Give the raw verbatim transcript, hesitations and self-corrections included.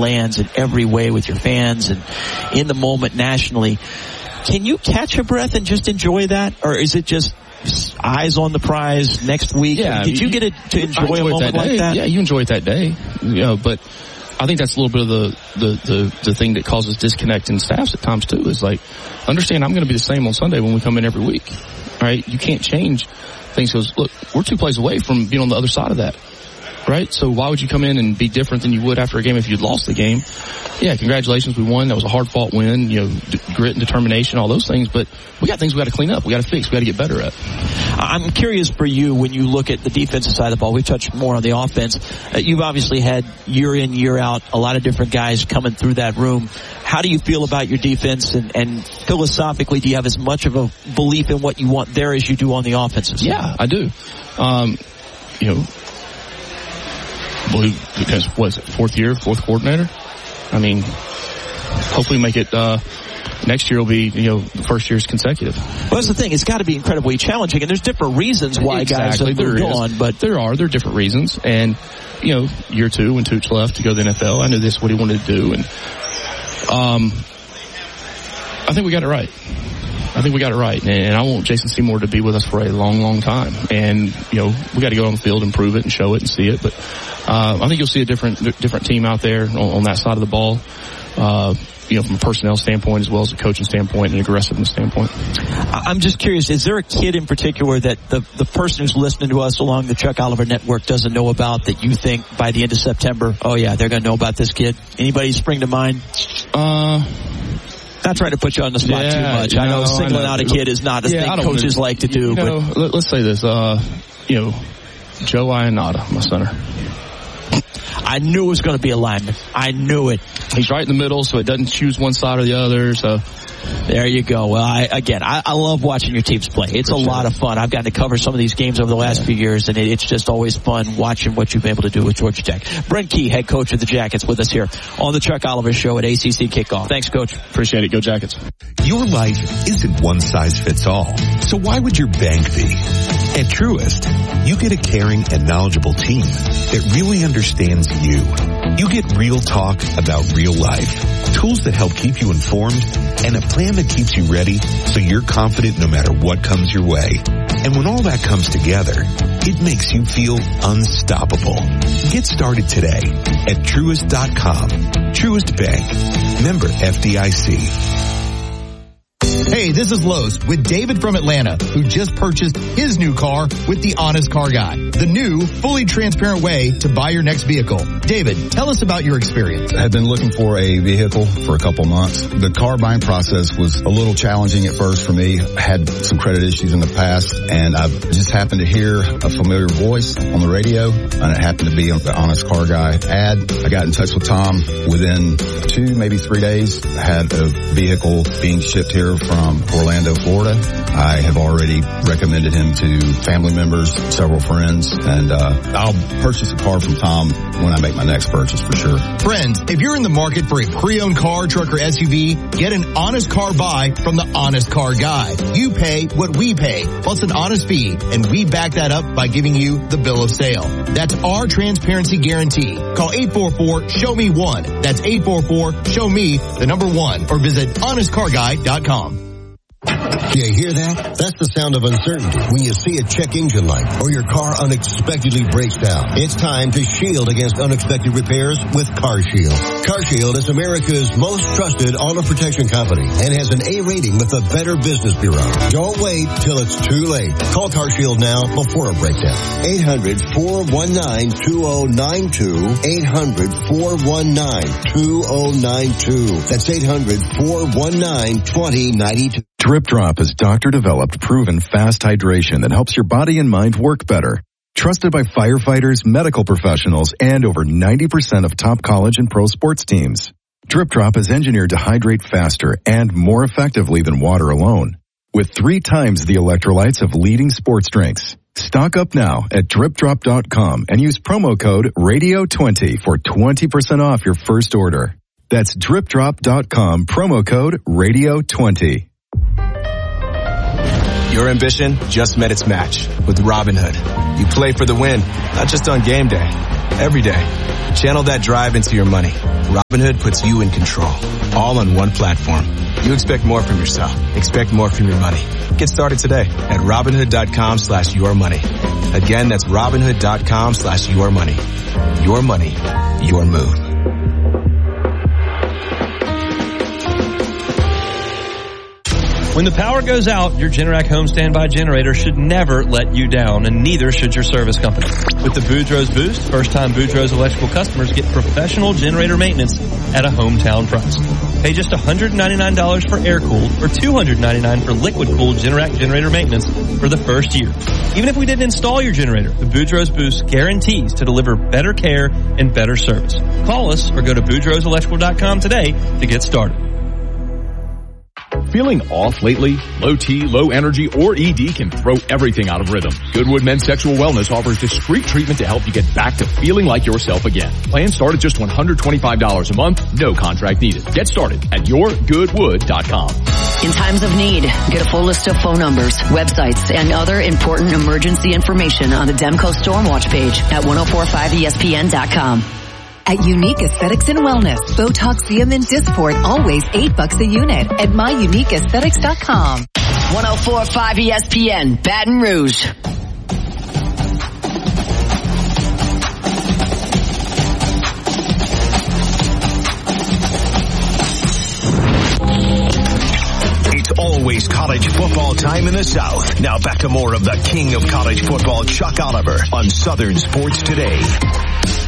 lands in every way with your fans and in the moment nationally. Can you catch a breath and just enjoy that? Or is it just eyes on the prize next week? Yeah, Did you, you get it to enjoy, enjoy a moment that like that? Yeah, you enjoy it that day. You know, but I think that's a little bit of the, the, the, the thing that causes disconnect in staffs at times too, is like, understand I'm going to be the same on Sunday when we come in every week. All right? You can't change things because, look, we're two plays away from being on the other side of that. Right? So why would you come in and be different than you would after a game if you'd lost the game? Yeah, congratulations, we won. That was a hard-fought win, you know, d- grit and determination, all those things. But we got things we got to clean up. We got to fix. We got to get better at. I'm curious for you, when you look at the defensive side of the ball, we touched more on the offense. Uh, you've obviously had year in, year out, a lot of different guys coming through that room. How do you feel about your defense? And, and philosophically, do you have as much of a belief in what you want there as you do on the offensive side? Yeah, I do. Um, you know, because what is it, fourth year, fourth coordinator? I mean, hopefully make it, uh, next year will be, you know, the first year's consecutive. Well, that's the thing. It's got to be incredibly challenging, and there's different reasons why exactly. guys have moved on. But there are. There are different reasons. And, you know, year two, when Tooch left to go to the N F L, I knew this is what he wanted to do. And, um, I think we got it right. I think we got it right. And I want Jason Seymour to be with us for a long, long time. And, you know, we got to go on the field and prove it and show it and see it. But, uh, I think you'll see a different, different team out there on, on that side of the ball. Uh, you know, from a personnel standpoint as well as a coaching standpoint and aggressiveness standpoint. I'm just curious, is there a kid in particular that the, the person who's listening to us along the Chuck Oliver Network doesn't know about that you think by the end of September, oh yeah, they're going to know about this kid? Anybody spring to mind? Uh, Not trying to put you on the spot yeah, too much. I know no, singling I know. out a kid is not a yeah, thing coaches wanna, like to do. You know, but let, let's say this, uh, you know, Joe Ionata, my center. I knew it was going to be a lineman. I knew it. He's right in the middle, so it doesn't choose one side or the other. So there you go. Well, I, again, I, I love watching your teams play. It's For a sure. lot of fun. I've gotten to cover some of these games over the last yeah. few years, and it, it's just always fun watching what you've been able to do with Georgia Tech. Brent Key, head coach of the Jackets, with us here on the Chuck Oliver Show at A C C Kickoff. Thanks, Coach. Appreciate it. Go Jackets. Your life isn't one size fits all. So why would your bank be? At Truist, you get a caring and knowledgeable team that really understands you. You get real talk about real life, tools that help keep you informed, and a plan that keeps you ready so you're confident no matter what comes your way. And when all that comes together, it makes you feel unstoppable. Get started today at Truist dot com. Truist Bank. Member F D I C. Hey, this is Lowe's with David from Atlanta, who just purchased his new car with the Honest Car Guy, the new, fully transparent way to buy your next vehicle. David, tell us about your experience. I had been looking for a vehicle for a couple months. The car buying process was a little challenging at first for me. I had some credit issues in the past, and I just happened to hear a familiar voice on the radio, and it happened to be the Honest Car Guy ad. I got in touch with Tom. Within two, maybe three days, I had a vehicle being shipped here from Orlando, Florida. I have already recommended him to family members, several friends, and uh, I'll purchase a car from Tom when I make my next purchase for sure. Friends, if you're in the market for a pre-owned car, truck, or S U V, get an honest car buy from the Honest Car Guy. You pay what we pay, plus an honest fee, and we back that up by giving you the bill of sale. That's our transparency guarantee. Call eight four four, show me one. That's eight four four, show me the number one, or visit honest car guy dot com. You hear that? That's the sound of uncertainty when you see a check engine light or your car unexpectedly breaks down. It's time to shield against unexpected repairs with CarShield. CarShield is America's most trusted auto protection company and has an A rating with the Better Business Bureau. Don't wait till it's too late. Call CarShield now before a breakdown. eight hundred, four one nine, two oh nine two. eight hundred, four one nine, two oh nine two. That's eight hundred, four one nine, two oh nine two. Drip Drop is doctor-developed, proven fast hydration that helps your body and mind work better. Trusted by firefighters, medical professionals, and over ninety percent of top college and pro sports teams. Drip Drop is engineered to hydrate faster and more effectively than water alone, with three times the electrolytes of leading sports drinks. Stock up now at drip drop dot com and use promo code radio twenty for twenty percent off your first order. That's drip drop dot com, promo code radio twenty. Your ambition just met its match with Robinhood. You play for the win, not just on game day. every day. Channel that drive into your money. Robinhood puts you in control, all on one platform. You expect more from yourself. Expect more from your money. Get started today at Robinhood.com slash your money. Again, that's Robinhood.com slash your money. Your money, your move. When the power goes out, your Generac home standby generator should never let you down, and neither should your service company. With the Boudreaux Boost, first-time Boudreaux electrical customers get professional generator maintenance at a hometown price. Pay just one hundred ninety-nine dollars for air-cooled or two hundred ninety-nine dollars for liquid-cooled Generac generator maintenance for the first year. Even if we didn't install your generator, the Boudreaux Boost guarantees to deliver better care and better service. Call us or go to Boudreaux Electrical dot com today to get started. Feeling off lately? Low T, low energy, or E D can throw everything out of rhythm. Goodwood Men's Sexual Wellness offers discreet treatment to help you get back to feeling like yourself again. Plans start at just one hundred twenty-five dollars a month, no contract needed. Get started at your goodwood dot com. In times of need, get a full list of phone numbers, websites, and other important emergency information on the Demco Stormwatch page at ten forty-five E S P N dot com. At Unique Aesthetics and Wellness, Botox, Xeomin, and Dysport, always eight bucks a unit at my unique aesthetics dot com. ten forty-five E S P N, Baton Rouge. It's always college football time in the South. Now back to more of the king of college football, Chuck Oliver, on Southern Sports Today.